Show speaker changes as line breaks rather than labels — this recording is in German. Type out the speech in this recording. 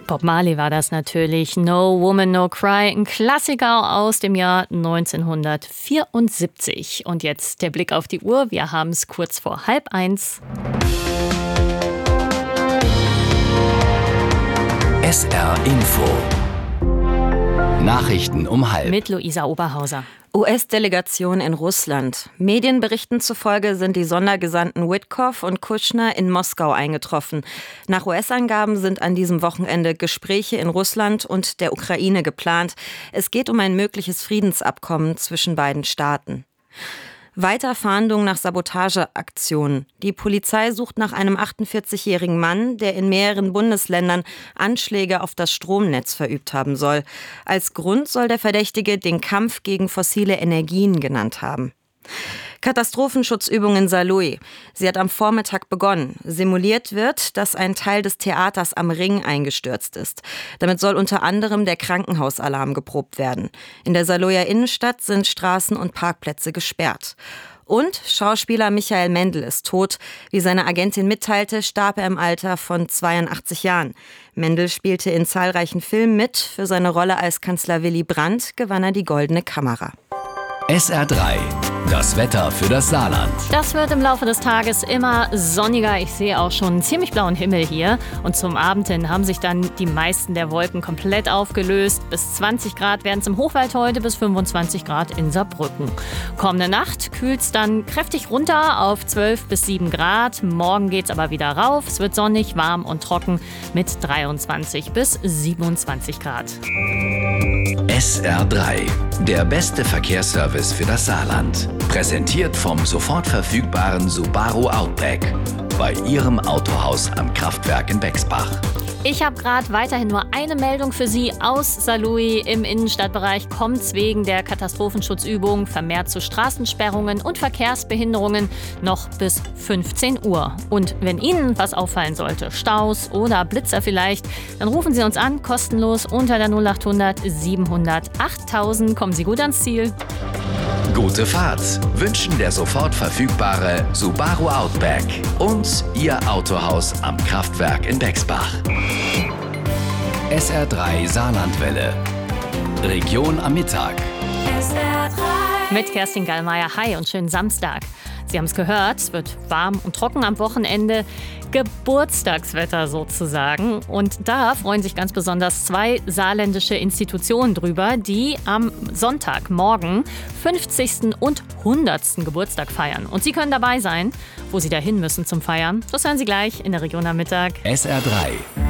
Bob Marley war das natürlich. No Woman, No Cry, ein Klassiker aus dem Jahr 1974. Und jetzt der Blick auf die Uhr. Wir haben es kurz vor 12:30.
SR Info. Nachrichten um 12:30.
Mit Luisa Oberhauser.
US-Delegation in Russland. Medienberichten zufolge sind die Sondergesandten Witkoff und Kushner in Moskau eingetroffen. Nach US-Angaben sind an diesem Wochenende Gespräche in Russland und der Ukraine geplant. Es geht um ein mögliches Friedensabkommen zwischen beiden Staaten. Weiter Fahndung nach Sabotageaktionen. Die Polizei sucht nach einem 48-jährigen Mann, der in mehreren Bundesländern Anschläge auf das Stromnetz verübt haben soll. Als Grund soll der Verdächtige den Kampf gegen fossile Energien genannt haben. Katastrophenschutzübung in Saarlouis. Sie hat am Vormittag begonnen. Simuliert wird, dass ein Teil des Theaters am Ring eingestürzt ist. Damit soll unter anderem der Krankenhausalarm geprobt werden. In der Saarlouier Innenstadt sind Straßen und Parkplätze gesperrt. Und Schauspieler Michael Mendl ist tot. Wie seine Agentin mitteilte, starb er im Alter von 82 Jahren. Mendl spielte in zahlreichen Filmen mit. Für seine Rolle als Kanzler Willy Brandt gewann er die Goldene Kamera.
SR3. Das Wetter für das Saarland.
Das wird im Laufe des Tages immer sonniger. Ich sehe auch schon einen ziemlich blauen Himmel hier. Und zum Abend hin haben sich dann die meisten der Wolken komplett aufgelöst. Bis 20 Grad werden es im Hochwald heute, bis 25 Grad in Saarbrücken. Kommende Nacht kühlt es dann kräftig runter auf 12 bis 7 Grad. Morgen geht es aber wieder rauf. Es wird sonnig, warm und trocken mit 23 bis 27 Grad.
SR3. Der beste Verkehrsservice für das Saarland. Präsentiert vom sofort verfügbaren Subaru Outback. Bei Ihrem Autohaus am Kraftwerk in Bexbach.
Ich habe gerade weiterhin nur eine Meldung für Sie aus Saarlouis. Im Innenstadtbereich kommt es wegen der Katastrophenschutzübung vermehrt zu Straßensperrungen und Verkehrsbehinderungen noch bis 15 Uhr. Und wenn Ihnen was auffallen sollte, Staus oder Blitzer vielleicht, dann rufen Sie uns an, kostenlos unter der 0800 700 8000. Kommen Sie gut ans Ziel.
Gute Fahrt wünschen der sofort verfügbare Subaru Outback und Ihr Autohaus am Kraftwerk in Bexbach. SR3 Saarlandwelle. Region am Mittag.
SR3. Mit Kerstin Gallmeier. Hi und schönen Samstag. Sie haben es gehört, es wird warm und trocken am Wochenende. Geburtstagswetter sozusagen. Und da freuen sich ganz besonders 2 saarländische Institutionen drüber, die am Sonntagmorgen 50. und 100. Geburtstag feiern. Und Sie können dabei sein. Wo Sie dahin müssen zum Feiern, das hören Sie gleich in der Region am Mittag.
SR3.